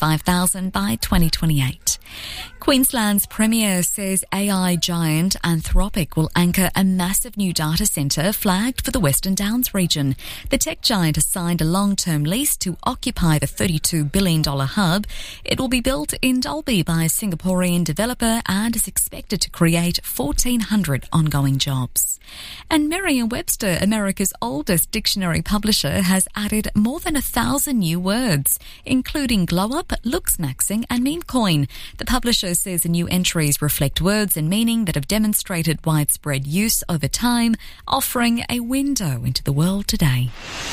25,000 by 2028. Queensland's Premier says AI giant Anthropic will anchor a massive new data centre flagged for the Western Downs region. The tech giant has signed a long-term lease to occupy the $32 billion hub. It will be built in Dalby by a Singaporean developer and is expected to create 1,400 ongoing jobs. And Merriam-Webster, America's oldest dictionary publisher, has added more than 1,000 new words, including glow-up, looksmaxing and meme coin. The publisher says the new entries reflect words and meaning that have demonstrated widespread use over time, offering a window into the world today.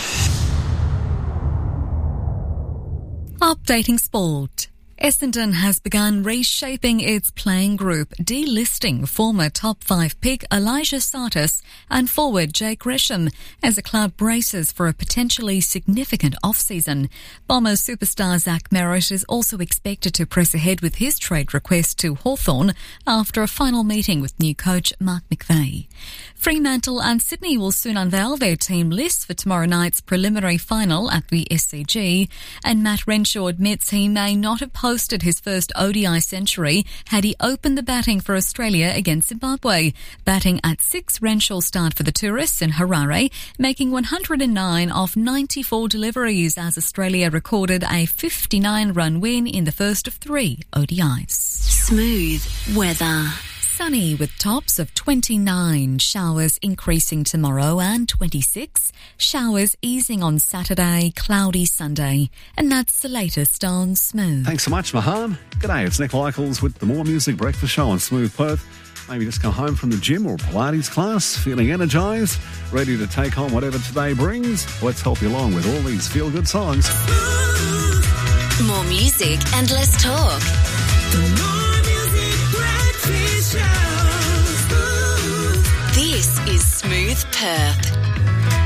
Updating sport. Essendon has begun reshaping its playing group, delisting former top 5 pick Elijah Sartis and forward Jake Gresham as the club braces for a potentially significant off-season. Bombers superstar Zach Merritt is also expected to press ahead with his trade request to Hawthorn after a final meeting with new coach Mark McVeigh. Fremantle and Sydney will soon unveil their team lists for tomorrow night's preliminary final at the SCG, and Matt Renshaw admits he may not have posted his first ODI century had he opened the batting for Australia against Zimbabwe. Batting at 6, Renshaw started for the Tourists in Harare, making 109 of 94 deliveries as Australia recorded a 59-run win in the first of 3 ODIs. Smooth weather. Sunny with tops of 29, showers increasing tomorrow and 26, showers easing on Saturday, cloudy Sunday. And that's the latest on Smooth. Thanks so much, Mahan. G'day, it's Nick Michaels with the More Music Breakfast Show on Smooth Perth. Maybe just come home from the gym or Pilates class, feeling energised, ready to take on whatever today brings. Let's help you along with all these feel-good songs. More music and less talk. The More Music Breakfast Show. This is Smooth Perth.